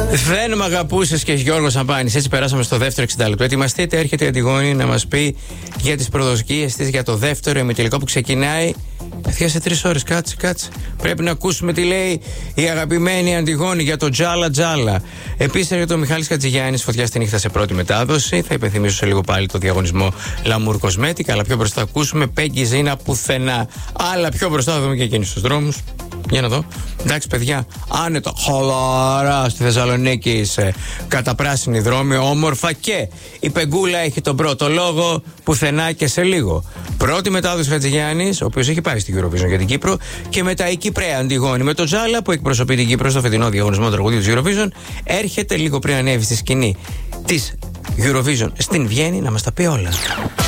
Δεν μ' αγαπούσες και Γιώργος Σαμπάνης. Έτσι περάσαμε στο δεύτερο 60 λεπτό. Ετοιμαστείτε, έρχεται η Αντιγόνη να μας πει για τις προδοσγείες της για το δεύτερο ημιτελικό που ξεκινάει. Παιδιά, σε 3 ώρες, κάτσε. Πρέπει να ακούσουμε τι λέει η αγαπημένη Αντιγόνη για το Τζάλα Τζάλα. Επίσης έρχεται ο Μιχάλης Χατζηγιάννης, φωτιά στη νύχτα σε πρώτη μετάδοση. Θα υπενθυμίσω σε λίγο πάλι το διαγωνισμό Lamour Cosmetic. Αλλά πιο μπροστά ακούσουμε Πέγγι Ζήνα πουθενά. Αλλά πιο μπροστά θα δούμε και εκείνους τους δρόμους. Για να δω. Εντάξει, παιδιά, άνετα, χαλαρά στη Θεσσαλονίκη είσαι. Καταπράσινη δρόμη, όμορφα και η Πεγκούλα έχει τον πρώτο λόγο πουθενά και σε λίγο. Πρώτη μετάδοση Χατζηγιάννης, ο οποίος έχει πάει στην Eurovision για την Κύπρο, και μετά η Κυπρέα Αντιγόνη με τον Τζάλα που εκπροσωπεί την Κύπρο στο φετινό διαγωνισμό τραγουδίου της Eurovision. Έρχεται λίγο πριν ανέβει στη σκηνή της Eurovision στην Βιέννη να μας τα πει όλα.